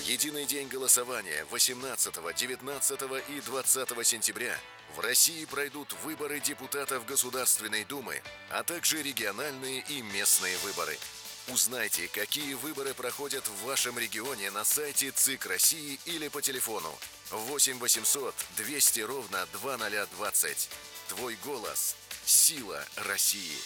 единый день голосования 18, 19 и 20 сентября в России пройдут выборы депутатов Государственной Думы, а также региональные и местные выборы. Узнайте, какие выборы проходят в вашем регионе на сайте ЦИК России или по телефону 8 800 200 ровно 2020. Твой голос – сила России.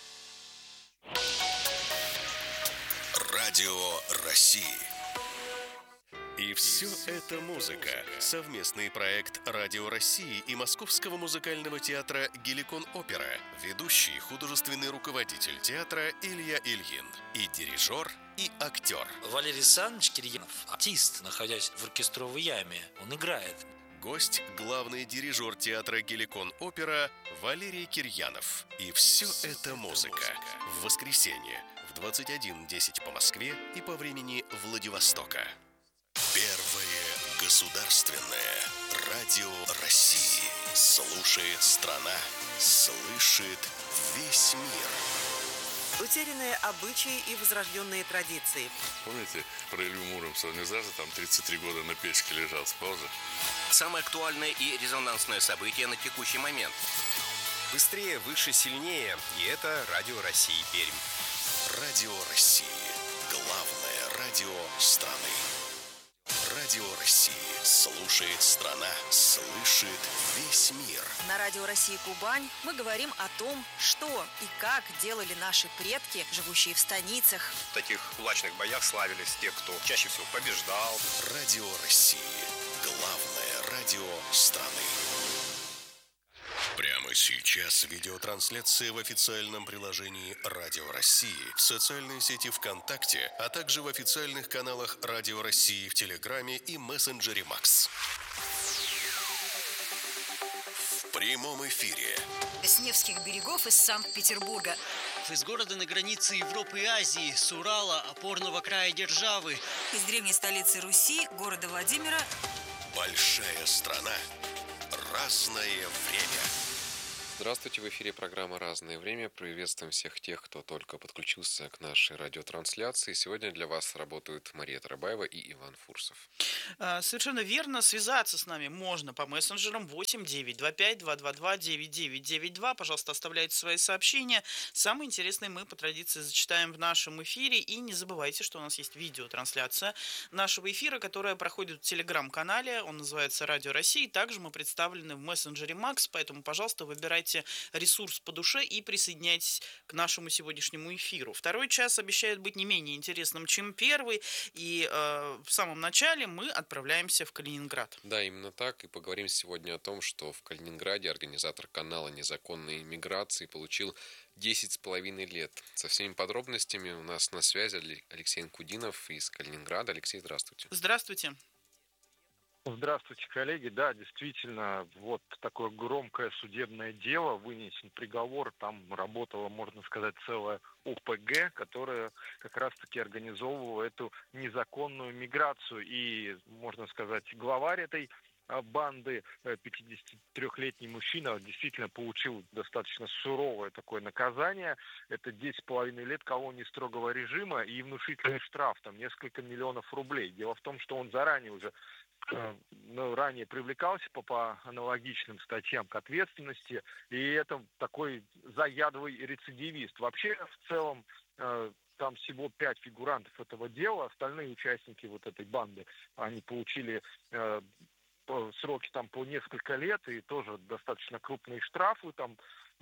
Радио России. И все это музыка. Совместный проект Радио России и Московского музыкального театра «Геликон Опера». Ведущий художественный руководитель театра Илья Ильин. И дирижер, и актер. Валерий Александрович Кирьянов, артист, находясь в оркестровой яме, он играет. Гость – главный дирижер театра «Геликон Опера» Валерий Кирьянов. И все это музыка. В воскресенье в 21:10 по Москве и по времени Владивостока. Первое государственное радио России. Слушает страна, слышит весь мир. Утерянные обычаи и возрожденные традиции. Помните, про Илью Муромца? Он не зажил, там 33 года на печке лежал, спал же. Самое актуальное и резонансное событие на текущий момент. Быстрее, выше, сильнее. И это Радио России Пермь. Радио России. Главное радио страны. Радио России. Слушает страна, слышит весь мир. На Радио России Кубань мы говорим о том, что и как делали наши предки, живущие в станицах. В таких кулачных боях славились те, кто чаще всего побеждал. Радио России. Главное радио страны. Прямо сейчас Видеотрансляция в официальном приложении Радио России, в социальной сети ВКонтакте, а также в официальных каналах Радио России в Телеграме и мессенджере Макс. в прямом эфире. С Невских берегов из Санкт-Петербурга. Из города на границе Европы и Азии, с Урала, опорного края державы. Из древней столицы Руси, города Владимира. Большая страна. Разное время. Здравствуйте, в эфире программа «Разное время». Приветствуем всех тех, кто только подключился к нашей радиотрансляции. Сегодня для вас работают Мария Тарабаева и Иван Фурсов. Совершенно верно. Связаться с нами можно по мессенджерам 8-925-222-9992. Пожалуйста, оставляйте свои сообщения. Самые интересные мы по традиции зачитаем в нашем эфире. И не забывайте, что у нас есть видеотрансляция нашего эфира, которая проходит в телеграм-канале. Он называется «Радио России». Также мы представлены в мессенджере Макс, поэтому, пожалуйста, выбирайте ресурс по душе и присоединяйтесь к нашему сегодняшнему эфиру. Второй час обещает быть не менее интересным, чем первый. И в самом начале мы отправляемся в Калининград. Да, именно так. И поговорим сегодня о том, что в Калининграде организатор канала незаконной миграции получил 10,5 лет. Со всеми подробностями у нас на связи Алексей Анкудинов из Калининграда. Алексей, здравствуйте. Здравствуйте. Здравствуйте, коллеги. Да, действительно, вот такое громкое судебное дело, вынесен приговор, там работала, можно сказать, целая ОПГ, которая как раз-таки организовывала эту незаконную миграцию. И, можно сказать, главарь этой банды, 53-летний мужчина, действительно получил достаточно суровое такое наказание. Это 10,5 лет колонии строгого режима и внушительный штраф, там несколько миллионов рублей. Дело в том, что он заранее уже ранее привлекался по аналогичным статьям к ответственности, и это такой заядлый рецидивист. Вообще, в целом, там всего 5 фигурантов этого дела, остальные участники вот этой банды, они получили сроки там по несколько лет, и тоже достаточно крупные штрафы, там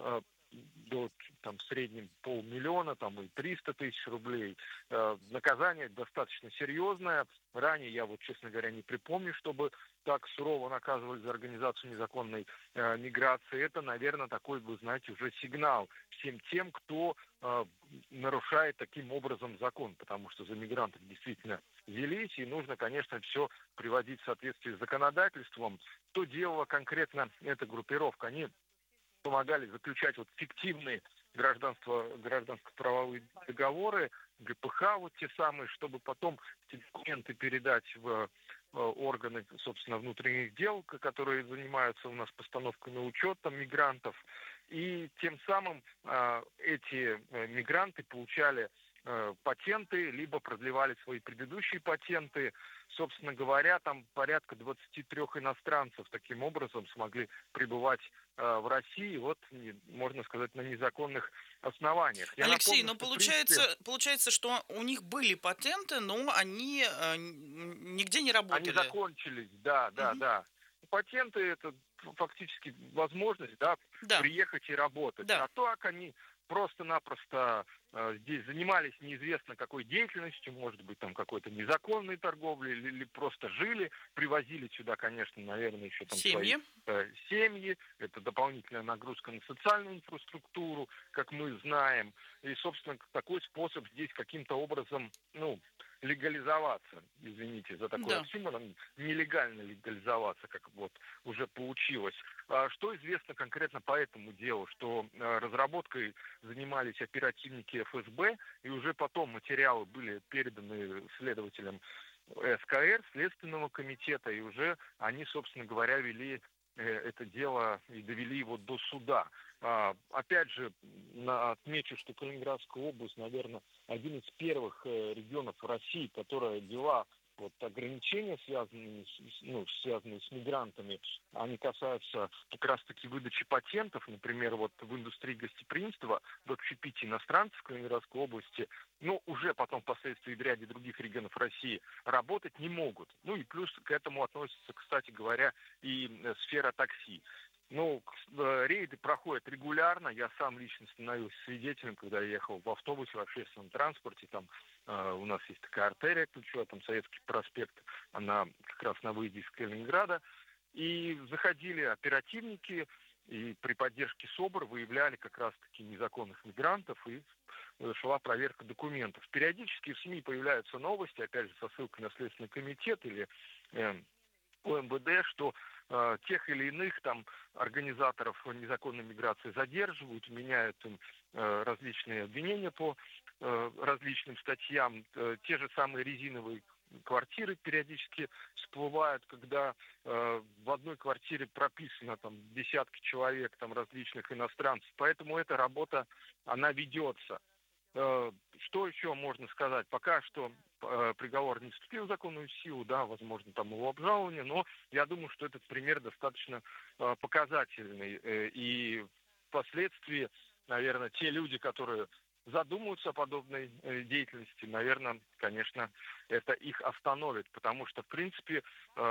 до там, в среднем 500 000 там, и 300 000 рублей. Наказание достаточно серьезное. Ранее я, вот, честно говоря, не припомню, чтобы так сурово наказывали за организацию незаконной миграции. Это, наверное, такой, вы знаете, уже сигнал всем тем, кто нарушает таким образом закон, потому что за мигрантов действительно взялись, и нужно, конечно, все приводить в соответствие с законодательством. Что делала конкретно эта группировка? Они помогали заключать вот фиктивные гражданско-правовые договоры, ГПХ вот те самые, чтобы потом эти документы передать в органы, собственно, внутренних дел, которые занимаются у нас постановкой на учет там, мигрантов. И тем самым эти мигранты получали патенты, либо продлевали свои предыдущие патенты. Собственно говоря, там порядка 23 иностранцев таким образом смогли пребывать в России, вот, можно сказать, на незаконных основаниях. Я Алексей, напомню, но получается, что у них были патенты, но они нигде не работали. Они закончились, да. Патенты — это фактически возможность, приехать и работать. Да. А так они просто-напросто здесь занимались неизвестно какой деятельностью, может быть, там какой-то незаконной торговлей, или просто жили, привозили сюда, конечно, наверное, еще там семьи. свои семьи. Это дополнительная нагрузка на социальную инфраструктуру, как мы знаем. И, собственно, такой способ здесь каким-то образом, легализоваться, извините за такой оксиморон, нелегально легализоваться, как вот уже получилось. Что известно конкретно по этому делу, что разработкой занимались оперативники ФСБ, и уже потом материалы были переданы следователям СКР, Следственного комитета, и уже они, собственно говоря, вели это дело и довели его до суда. Опять же, отмечу, что Калининградская область, наверное, один из первых регионов России, которая ввела ограничения, связанные с мигрантами. Они касаются как раз-таки выдачи патентов. Например, в индустрии гостеприимства до общепития иностранцев в Калининградской области, уже потом впоследствии в ряде других регионов России работать не могут. И плюс к этому относится, кстати говоря, и сфера такси. Рейды проходят регулярно. Я сам лично становился свидетелем, когда я ехал в автобусе, в общественном транспорте. Там у нас есть такая артерия ключевая, там Советский проспект, она как раз на выезде из Калининграда. И заходили оперативники, и при поддержке СОБР выявляли как раз-таки незаконных мигрантов, и шла проверка документов. Периодически в СМИ появляются новости, опять же, со ссылкой на Следственный комитет или ОМВД, что тех или иных там организаторов незаконной миграции задерживают, меняют им различные обвинения по различным статьям. Те же самые резиновые квартиры периодически всплывают, когда в одной квартире прописано там десятки человек, там различных иностранцев. Поэтому эта работа, она ведется. Что еще можно сказать? Пока что приговор не вступил в законную силу, возможно, там его обжалование, но я думаю, что этот пример достаточно показательный. И впоследствии, наверное, те люди, которые задумаются о подобной деятельности, наверное, конечно, это их остановит, потому что, в принципе,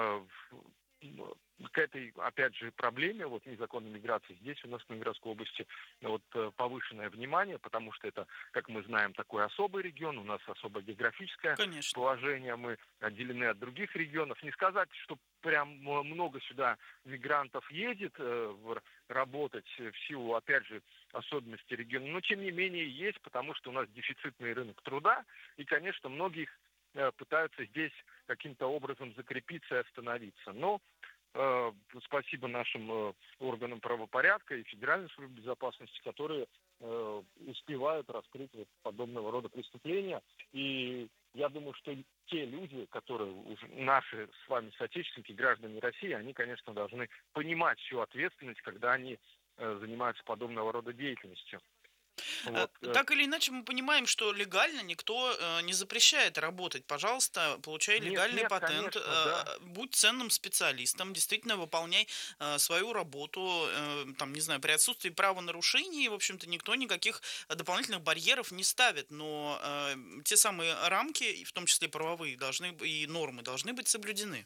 к этой, опять же, проблеме незаконной миграции здесь у нас в Калининградской области повышенное внимание, потому что это, как мы знаем, такой особый регион, у нас особое географическое положение, мы отделены от других регионов. Не сказать, что прям много сюда мигрантов едет работать в силу, опять же, особенностей региона, но тем не менее есть, потому что у нас дефицитный рынок труда, и, конечно, многие пытаются здесь каким-то образом закрепиться и остановиться. Но спасибо нашим органам правопорядка и Федеральной службе безопасности, которые успевают раскрыть подобного рода преступления. И я думаю, что те люди, которые уже наши с вами соотечественники, граждане России, они, конечно, должны понимать всю ответственность, когда они занимаются подобного рода деятельностью. Так или иначе, мы понимаем, что легально никто не запрещает работать. Пожалуйста, получай легальный патент, конечно, будь ценным специалистом, действительно выполняй свою работу, при отсутствии правонарушений, в общем-то, никто никаких дополнительных барьеров не ставит, но те самые рамки, в том числе правовые, и нормы должны быть соблюдены.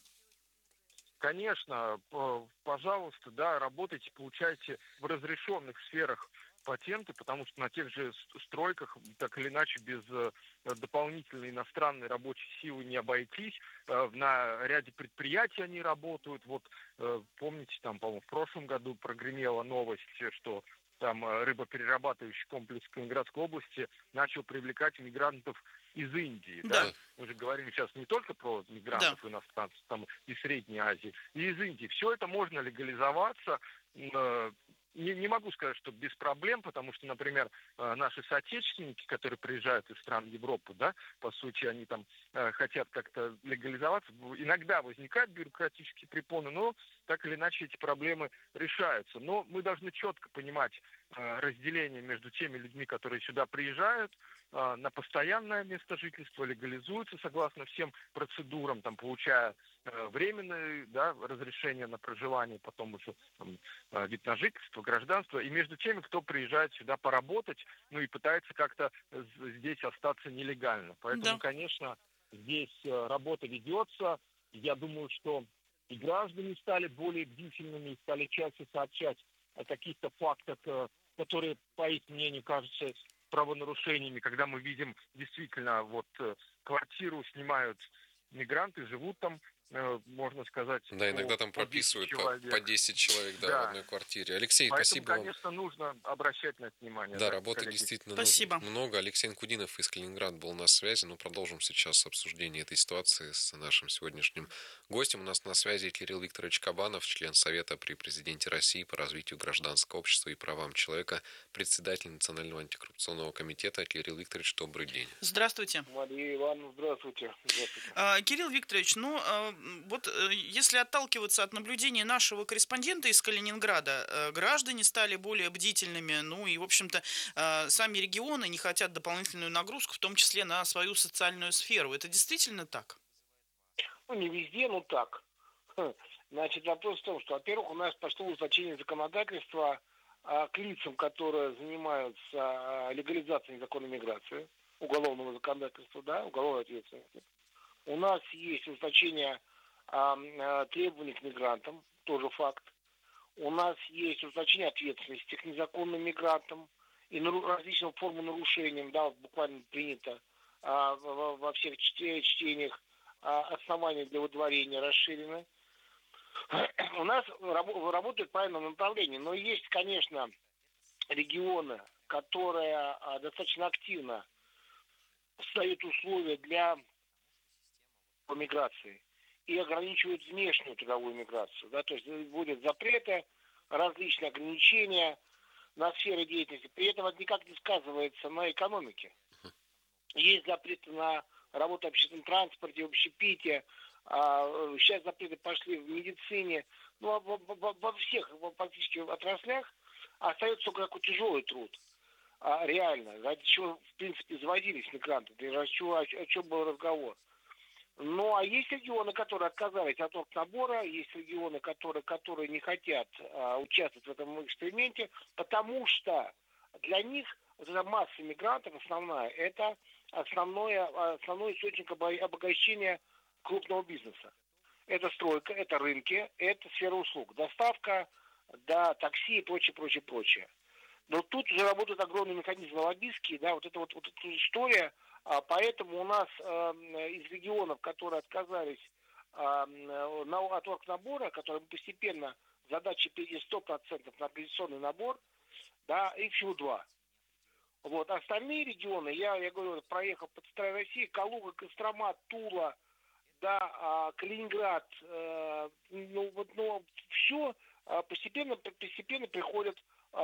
Конечно, пожалуйста, работайте, получайте в разрешенных сферах патенты, потому что на тех же стройках, так или иначе, без дополнительной иностранной рабочей силы не обойтись. На ряде предприятий они работают. Помните, по-моему, в прошлом году прогремела новость, что там рыбоперерабатывающий комплекс Калининградской области начал привлекать мигрантов из Индии. Да. Мы же говорим сейчас не только про мигрантов иностранцев, из Средней Азии, и из Индии. Все это можно легализоваться. Не могу сказать, что без проблем, потому что, например, наши соотечественники, которые приезжают из стран Европы, по сути, они там хотят как-то легализоваться. Иногда возникают бюрократические препоны, но так или иначе эти проблемы решаются. Но мы должны четко понимать, разделение между теми людьми, которые сюда приезжают на постоянное место жительства, легализуются согласно всем процедурам, там, получая временное, да, разрешение на проживание, потом уже там, вид на жительство, гражданство, и между теми, кто приезжает сюда поработать, ну и пытается как-то здесь остаться нелегально. Поэтому, конечно, здесь работа ведется. Я думаю, что и граждане стали более бдительными, стали чаще сообщать о каких-то фактах, которые, по их мнению, кажутся правонарушениями, когда мы видим действительно, вот квартиру снимают мигранты, живут там, можно сказать, да, иногда там прописывают по 10 человек, да, в одной квартире. Алексей, поэтому, спасибо вам. конечно, нужно обращать на это внимание. Да, работы действительно много. Алексей Кудинов из Калининграда был на связи. Ну, продолжим сейчас обсуждение этой ситуации с нашим сегодняшним гостем. У нас на связи Кирилл Викторович Кабанов, член Совета при президенте России по развитию гражданского общества и правам человека, председатель Национального антикоррупционного комитета. Кирилл Викторович, добрый день. Здравствуйте. Мария Ивановна, здравствуйте. Кирилл Викторович, ну, вот если отталкиваться от наблюдений нашего корреспондента из Калининграда, граждане стали более бдительными, ну и, в общем-то, сами регионы не хотят дополнительную нагрузку, в том числе на свою социальную сферу. Это действительно так? Ну, не везде, но так. Значит, вопрос в том, что, во-первых, у нас пошло ужесточение законодательства к лицам, которые занимаются легализацией незаконной миграции, уголовного законодательства, да, уголовной ответственности. У нас есть ужесточение требований к мигрантам, тоже факт. У нас есть ужесточение ответственности к незаконным мигрантам и различным формам нарушений, да, буквально принято во всех чтениях основания для выдворения расширены. У нас работают в правильном направлении, но есть, конечно, регионы, которые достаточно активно создают условия для миграции и ограничивают внешнюю трудовую миграцию. Да, то есть вводят запреты, различные ограничения на сферы деятельности. При этом это никак не сказывается на экономике. Есть запреты на работу в общественном транспорте, в общепите. Сейчас запреты пошли в медицине. Ну, во всех практически отраслях остается только такой тяжелый труд. Реально. Ради чего, в принципе, заводились мигранты. О чем был разговор. Ну, а есть регионы, которые отказались от оргнабора, есть регионы, которые не хотят участвовать в этом эксперименте, потому что для них вот эта масса мигрантов основная, это основной источник обогащения крупного бизнеса. Это стройка, это рынки, это сфера услуг, доставка, да, такси и прочее. Но тут уже работают огромные механизмы лоббистские, да, вот эта история. Поэтому у нас из регионов, которые отказались от оргнабора, которые постепенно задачи перейти 100% на организационный набор, да, их всего 2. Вот. Остальные регионы, я говорю, проехал по центральной России, Калуга, Кострома, Тула, да, Калининград, все постепенно приходят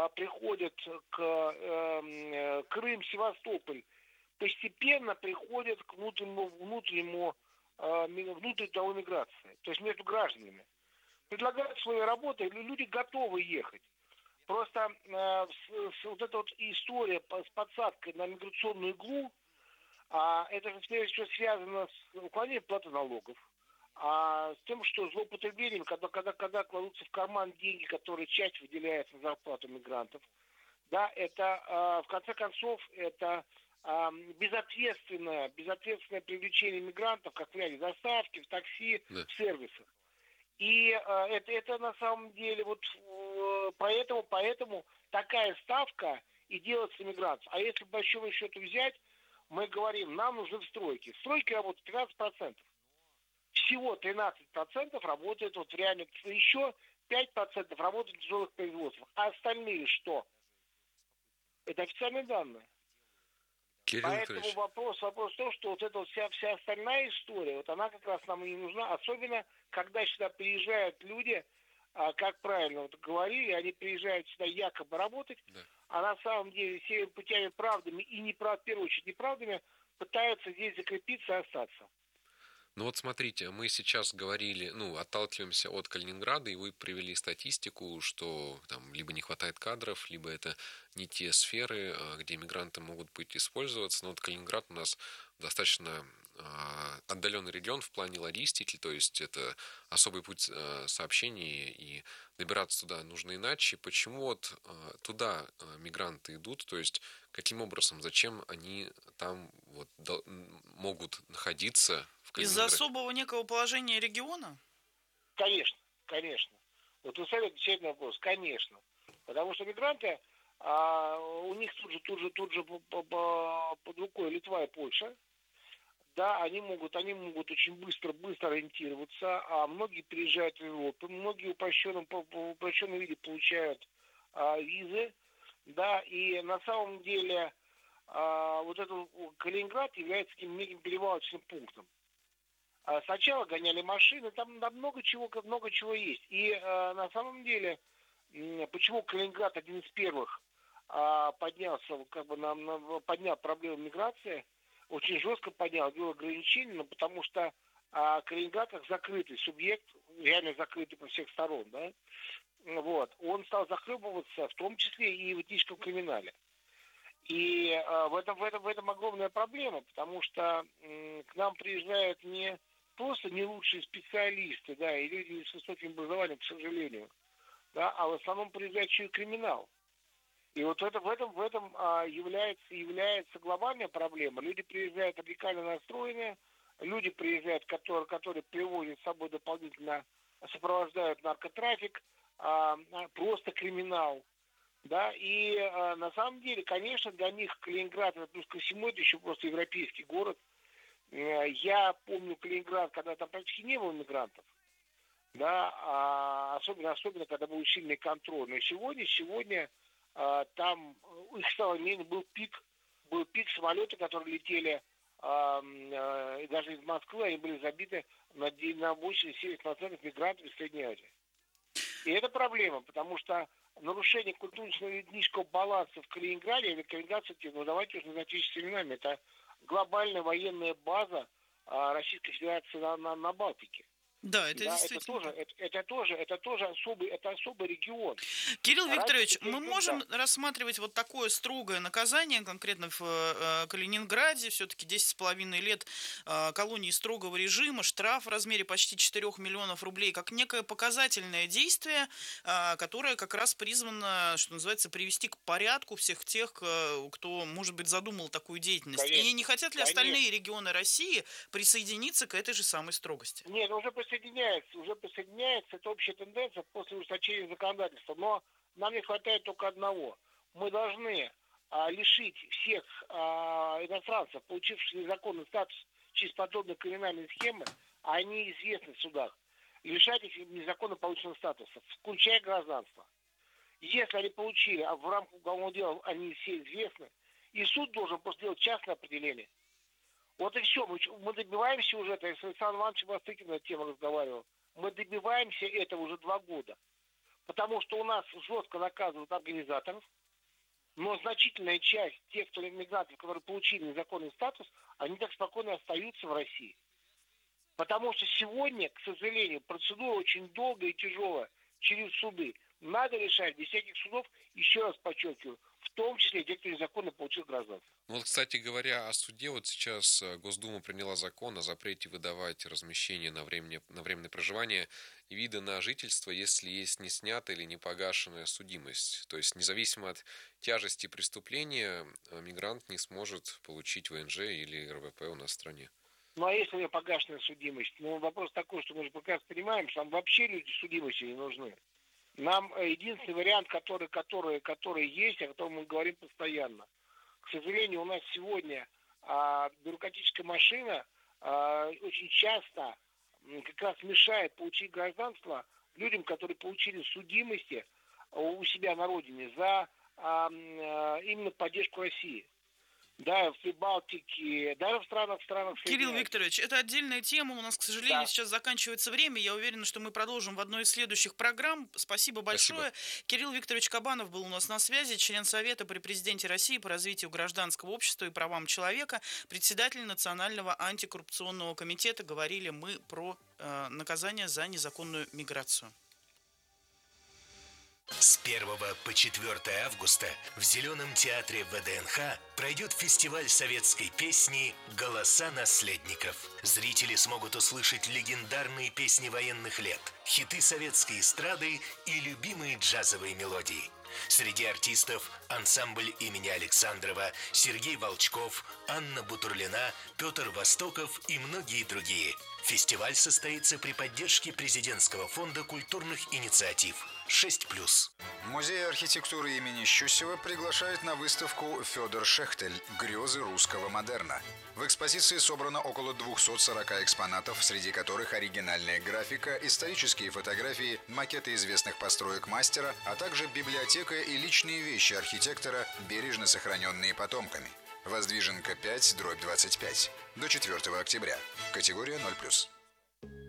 к Крым, Севастополь, постепенно приходят к внутренней трудовой миграции, то есть между гражданами. Предлагают свои работы, люди готовы ехать. Просто вот эта вот история с подсадкой на миграционную иглу, это же прежде всего связано с уклонением платы налогов, с тем, что злоупотреблением, когда кладутся в карман деньги, которые часть выделяется на зарплату мигрантов, да, это в конце концов это безответственное привлечение мигрантов, как в ряде доставки, в такси, в сервисах. И это на самом деле вот поэтому такая ставка и делается миграция. А если по большому счету взять, мы говорим, нам нужны стройки. В стройке работает 13%. Всего 13% работает вот в реальных, еще 5% работают в тяжелых производствах. А остальные что? Это официальные данные. Поэтому вопрос в том, что вот эта вот вся остальная история, вот она как раз нам и не нужна, особенно когда сюда приезжают люди, как правильно вот говорили, они приезжают сюда якобы работать, а на самом деле всеми путями правдами и в первую очередь неправдами пытаются здесь закрепиться и остаться. Ну вот смотрите, мы сейчас говорили, отталкиваемся от Калининграда, и вы привели статистику, что там либо не хватает кадров, либо это не те сферы, где мигранты могут быть использоваться. Но вот Калининград у нас достаточно отдаленный регион в плане логистики, то есть это особый путь сообщений, и добираться туда нужно иначе. Почему вот туда мигранты идут, то есть каким образом, зачем они там вот могут находиться в Калининграде? Из-за особого некого положения региона? Конечно, конечно. Вот вы сами отвечаете на вопрос, конечно. Потому что мигранты, у них тут же под рукой Литва и Польша. Да, они могут очень быстро ориентироваться, а многие приезжают в Европу, многие в упрощенном виде получают визы, да, и на самом деле вот этот Калининград является таким неким перевалочным пунктом. Сначала гоняли машины, там много чего есть. И на самом деле, почему Калининград один из первых поднялся, поднял проблему миграции, очень жестко поднял, ввел ограничения, но потому что Калининград как закрытый субъект, реально закрытый по всех сторон, да, вот, он стал захлебываться, в том числе и в этническом криминале. И в этом огромная проблема, потому что к нам приезжают не просто не лучшие специалисты, да, и люди с высоким образованием, к сожалению, да, а в основном приезжает еще и криминал. И вот в этом является глобальная проблема. Люди приезжают радикально настроенные, люди приезжают, которые привозят с собой дополнительно, сопровождают наркотрафик, просто криминал. Да, и на самом деле, конечно, для них Калининград, это плюс ко всему, это еще просто европейский город. Я помню Калининград, когда там практически не было мигрантов. Да, особенно когда был сильный контроль. Но сегодня там их стало меньше, был пик самолеты, которые летели даже из Москвы, они были забиты на 80-70% мигрантов из Средней Азии. И это проблема, потому что нарушение культурно-этнического баланса в Калининграде, или Калининград, давайте уже назовем вещи именами, это глобальная военная база Российской Федерации на Балтике. Да, это действительно. Это тоже особый регион. Кирилл Викторович, мы можем рассматривать вот такое строгое наказание, конкретно в Калининграде, все-таки 10,5 лет колонии строгого режима, штраф в размере почти 4 миллионов рублей, как некое показательное действие, которое как раз призвано, что называется, привести к порядку всех тех, кто, может быть, задумал такую деятельность. Конечно, и не хотят ли остальные регионы России присоединиться к этой же самой строгости? Нет, уже присоединяется, это общая тенденция после ужесточения законодательства. Но нам не хватает только одного. Мы должны лишить всех иностранцев, получивших незаконный статус через подобные криминальные схемы, а они известны в судах, лишать их незаконно полученного статуса, включая гражданство. Если они получили, а в рамках уголовного дела они все известны, и суд должен просто делать частное определение. Вот и все. Мы добиваемся уже этого. Я с Александром Ивановичем Востыкиным на эту тему разговаривал. Мы добиваемся этого уже 2 года. Потому что у нас жестко наказывают организаторов, но значительная часть тех, кто мигрантов, которые получили незаконный статус, они так спокойно остаются в России. Потому что сегодня, к сожалению, процедура очень долгая и тяжелая через суды. Надо решать без всяких судов, еще раз подчеркиваю, в том числе те, кто незаконно получил гражданство. Вот, кстати говоря, о суде, вот сейчас Госдума приняла закон о запрете выдавать размещение на временное проживание и виды на жительство, если есть не снятая или не погашенная судимость. То есть, независимо от тяжести преступления, мигрант не сможет получить ВНЖ или РВП у нас в стране. Ну, а если у меня погашенная судимость? Ну, вопрос такой, что мы же прекрасно понимаем, что нам вообще люди судимости не нужны. Нам единственный вариант, который есть, о котором мы говорим постоянно. К сожалению, у нас сегодня бюрократическая машина очень часто как раз мешает получить гражданство людям, которые получили судимости у себя на родине за именно поддержку России. да, в Прибалтике, даже в странах Кирилл Викторович, это отдельная тема. У нас, к сожалению, сейчас заканчивается время. Я уверена, что мы продолжим в одной из следующих программ. Спасибо большое. Кирилл Викторович Кабанов был у нас на связи, член Совета при президенте России по развитию гражданского общества и правам человека, председатель Национального антикоррупционного комитета. Говорили мы про наказание за незаконную миграцию. С 1 по 4 августа в Зеленом театре ВДНХ пройдет фестиваль советской песни «Голоса наследников». Зрители смогут услышать легендарные песни военных лет, хиты советской эстрады и любимые джазовые мелодии. Среди артистов ансамбль имени Александрова, Сергей Волчков, Анна Бутурлина, Петр Востоков и многие другие. Фестиваль состоится при поддержке Президентского фонда культурных инициатив 6+. Музей архитектуры имени Щусева приглашает на выставку «Федор Шехтель. Грезы русского модерна». В экспозиции собрано около 240 экспонатов, среди которых оригинальная графика, исторические фотографии, макеты известных построек мастера, а также библиотека и личные вещи архитектора, бережно сохраненные потомками. Воздвиженка 5/25. До 4 октября. Категория 0+.